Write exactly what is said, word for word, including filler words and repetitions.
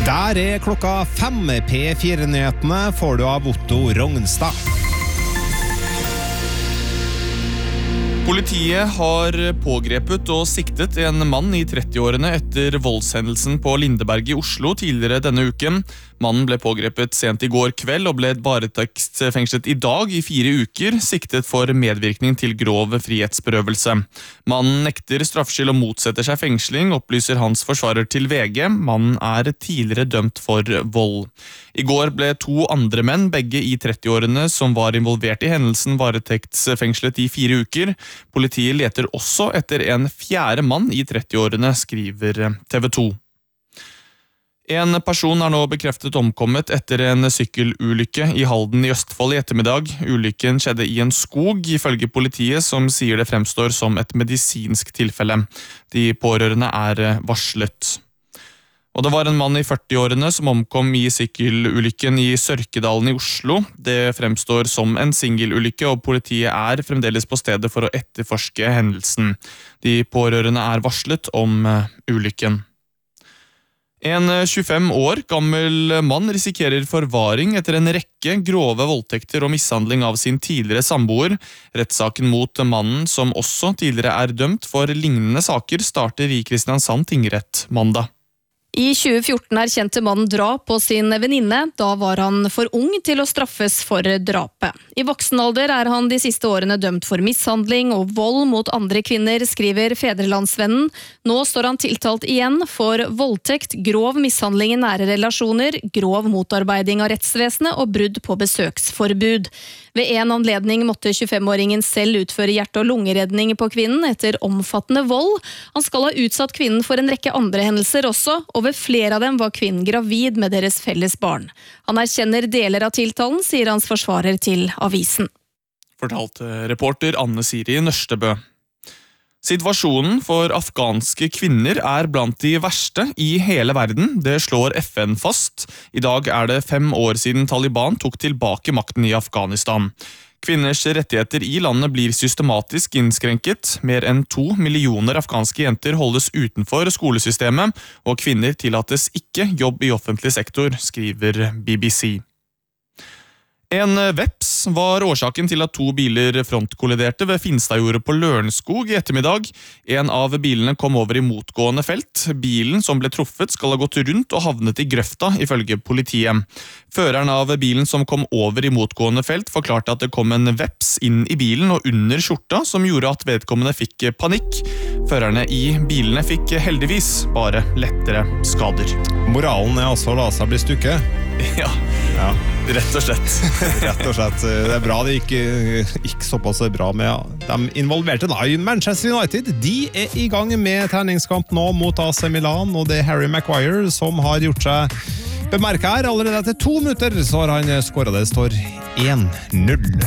Der er klokka fem. P fire-nyhetene får du av Otto Rognstad. Politiet har pågrepet og siktet en mann i trettiårene etter voldshendelsen på Lindeberg i Oslo tidligere denne uken. Mannen ble pågrepet sent i går kveld og ble varetektsfengslet i dag i fire uker, siktet for medvirkning til grov frihetsberøvelse. Mannen nekter straffskyld og motsetter seg fengsling, opplyser hans forsvarer til V G. Mannen er tidligere dømt for vold. I går ble to andre menn, begge i trettiårene, som var involvert i hendelsen, varetektsfengslet i fire uker. Politiet leter også etter en fjerde mann i trettiårene, skriver T V to. En person er nå bekreftet omkommet etter en sykkelulykke i Halden i Østfold i ettermiddag. Ulykken skjedde i en skog, ifølge politiet, som sier det fremstår som et medisinsk tilfelle. De pårørende er varslet. Og det var en mann i førtiårene som omkom i sykkelulykken i Sørkedalen i Oslo. Det fremstår som en singelulykke, og politiet er fremdeles på stedet for å etterforske hendelsen. De pårørende er varslet om ulykken. En tjuefem år gammel mann risikerer forvaring etter en rekke grove voldtekter og mishandling av sin tidligere samboer. Rettssaken mot mannen, som også tidligere er dømt for lignende saker, starter i Kristiansand tingrett mandag. I tjue fjorten erkjente mannen drap på sin venninne. Da var han for ung til å straffes for drapet. I voksen alder er han de siste årene dømt for mishandling og vold mot andre kvinner, skriver Fedrelandsvennen. Nå står han tiltalt igjen for voldtekt, grov mishandling i nære relasjoner, grov motarbeiding av rettsvesenet og brudd på besøksforbud. Ved en anledning måtte tjuefem-åringen selv utføre hjerte- og lungeredning på kvinnen etter omfattende vold. Han skal ha utsatt kvinnen for en rekke andre hendelser også, og ved flere av dem var kvinnen gravid med deres felles barn. Han erkjenner deler av tiltalen, sier hans forsvarer til avisen. Fortalte reporter Anne Siri Nørstebø. Situasjonen for afghanske kvinner er blant de verste i hele verden. Det slår F N fast. I dag er det fem år siden Taliban tok tilbake makten i Afghanistan. Kvinners rettigheter i landet blir systematisk innskrenket. Mer enn to millioner afghanske jenter holdes utenfor skolesystemet, og kvinner tillates ikke jobb i offentlig sektor, skriver B B C. En veps var årsaken til at to biler frontkolliderte ved Finstadjordet på Lørenskog i ettermiddag. En av bilene kom over i motgående felt. Bilen som ble truffet skal ha gått rundt og havnet i grøfta, ifølge politiet. Føreren av bilen som kom over i motgående felt forklarte at det kom en veps inn i bilen og under skjorta, som gjorde at vedkommende fikk panikk. Førerne i bilene fikk heldigvis bare lettere skader. Moralen er altså la seg bli stukket. Ja, Ja. rett og slett. Rett og slett. Det er bra det gikk, gikk såpass bra med de involverte. Da. Manchester United de er i gang med treningskamp nå mot A C Milan, og det er Harry Maguire som har gjort seg bemerket her. Allerede etter to minutter så har han skåret. Det står én null.